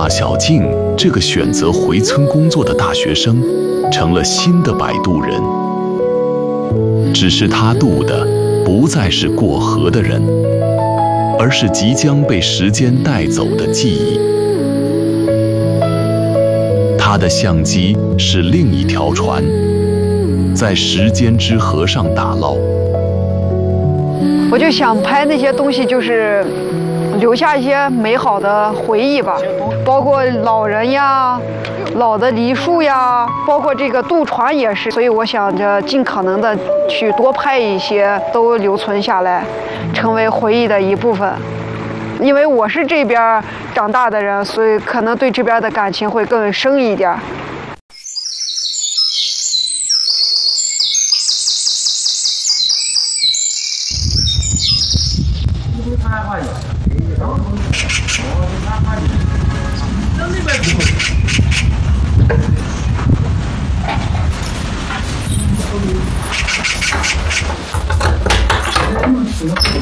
马小静这个选择回村工作的大学生，成了新的摆渡人。只是他渡的不再是过河的人，而是即将被时间带走的记忆。他的相机是另一条船，在时间之河上打捞。 我就想拍那些东西，就是留下一些美好的回忆吧，包括老人呀、老的梨树呀，包括这个渡船也是。所以我想着尽可能的去多拍一些，都留存下来，成为回忆的一部分。因为我是这边长大的人，所以可能对这边的感情会更深一点。